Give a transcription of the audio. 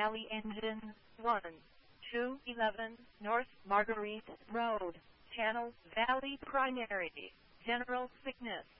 Valley Engine 1, 211 North Marguerite Road, Channel Valley Primary, General Sickness.